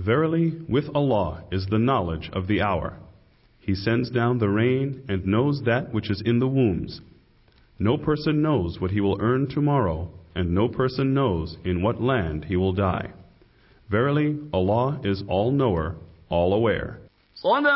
Verily, with Allah is the knowledge of the hour. He sends down the rain and knows that which is in the wombs. No person knows what he will earn tomorrow, and no person knows in what land he will die. Verily, Allah is all-knower, all-aware.